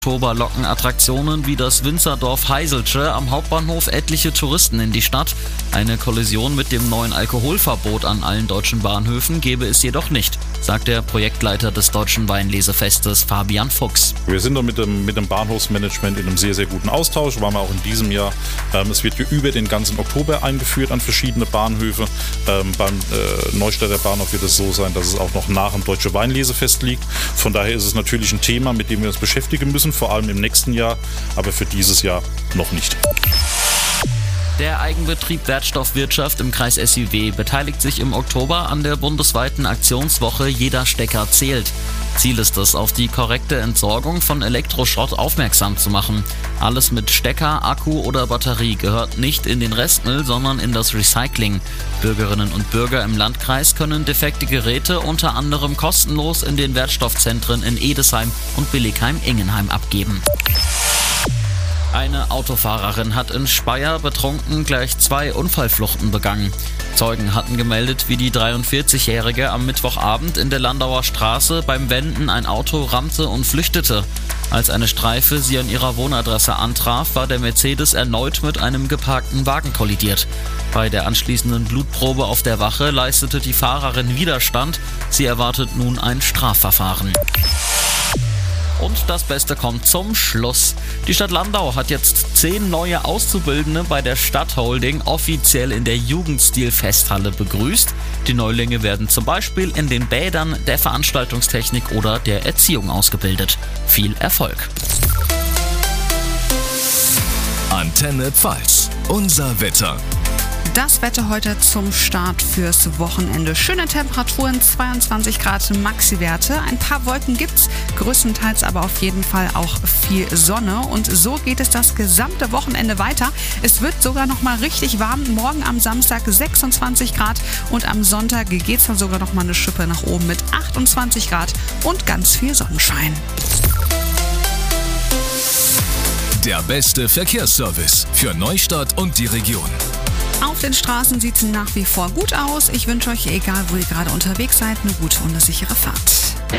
Oktober locken Attraktionen wie das Winzerdorf Heiselsche am Hauptbahnhof etliche Touristen in die Stadt. Eine Kollision mit dem neuen Alkoholverbot an allen deutschen Bahnhöfen gäbe es jedoch nicht, sagt der Projektleiter des Deutschen Weinlesefestes Fabian Fuchs. Wir sind da mit dem Bahnhofsmanagement in einem sehr, sehr guten Austausch, waren wir auch in diesem Jahr. Es wird über den ganzen Oktober eingeführt an verschiedene Bahnhöfe. Beim Neustädter Bahnhof wird es so sein, dass es auch noch nach dem Deutschen Weinlesefest liegt. Von daher ist es natürlich ein Thema, mit dem wir uns beschäftigen müssen, vor allem im nächsten Jahr, aber für dieses Jahr noch nicht. Der Eigenbetrieb Wertstoffwirtschaft im Kreis SIW beteiligt sich im Oktober an der bundesweiten Aktionswoche Jeder Stecker zählt. Ziel ist es, auf die korrekte Entsorgung von Elektroschrott aufmerksam zu machen. Alles mit Stecker, Akku oder Batterie gehört nicht in den Restmüll, sondern in das Recycling. Bürgerinnen und Bürger im Landkreis können defekte Geräte unter anderem kostenlos in den Wertstoffzentren in Edesheim und Billigheim-Ingenheim abgeben. Eine Autofahrerin hat in Speyer betrunken gleich 2 Unfallfluchten begangen. Zeugen hatten gemeldet, wie die 43-Jährige am Mittwochabend in der Landauer Straße beim Wenden ein Auto rammte und flüchtete. Als eine Streife sie an ihrer Wohnadresse antraf, war der Mercedes erneut mit einem geparkten Wagen kollidiert. Bei der anschließenden Blutprobe auf der Wache leistete die Fahrerin Widerstand. Sie erwartet nun ein Strafverfahren. Und das Beste kommt zum Schluss. Die Stadt Landau hat jetzt 10 neue Auszubildende bei der Stadtholding offiziell in der Jugendstil-Festhalle begrüßt. Die Neulinge werden zum Beispiel in den Bädern, der Veranstaltungstechnik oder der Erziehung ausgebildet. Viel Erfolg! Antenne Pfalz, unser Wetter. Das Wetter heute zum Start fürs Wochenende. Schöne Temperaturen, 22 Grad Maxi-Werte. Ein paar Wolken gibt's, größtenteils aber auf jeden Fall auch viel Sonne. Und so geht es das gesamte Wochenende weiter. Es wird sogar noch mal richtig warm. Morgen am Samstag 26 Grad und am Sonntag geht's dann sogar noch mal eine Schippe nach oben mit 28 Grad und ganz viel Sonnenschein. Der beste Verkehrsservice für Neustadt und die Region. Auf den Straßen sieht es nach wie vor gut aus. Ich wünsche euch, egal wo ihr gerade unterwegs seid, eine gute und eine sichere Fahrt.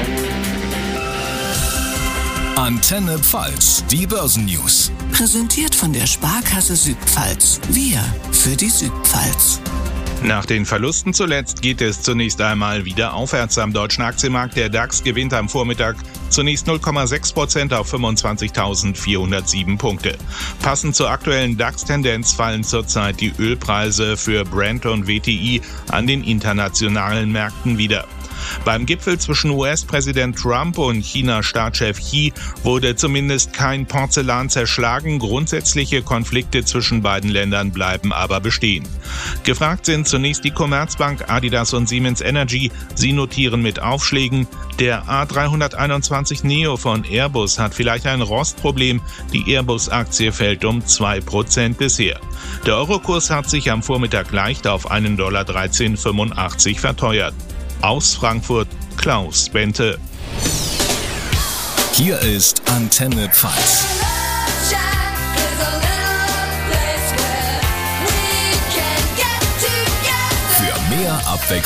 Antenne Pfalz, die Börsennews. Präsentiert von der Sparkasse Südpfalz. Wir für die Südpfalz. Nach den Verlusten zuletzt geht es zunächst einmal wieder aufwärts am deutschen Aktienmarkt. Der DAX gewinnt am Vormittag zunächst 0,6% auf 25.407 Punkte. Passend zur aktuellen DAX-Tendenz fallen zurzeit die Ölpreise für Brent und WTI an den internationalen Märkten wieder. Beim Gipfel zwischen US-Präsident Trump und China-Staatschef Xi wurde zumindest kein Porzellan zerschlagen. Grundsätzliche Konflikte zwischen beiden Ländern bleiben aber bestehen. Gefragt sind zunächst die Commerzbank, Adidas und Siemens Energy. Sie notieren mit Aufschlägen. Der A321 Neo von Airbus hat vielleicht ein Rostproblem. Die Airbus-Aktie fällt um 2% bisher. Der Eurokurs hat sich am Vormittag leicht auf $1,1385 verteuert. Aus Frankfurt, Klaus Bente. Hier ist Antenne Pfalz. Für mehr Abwechslung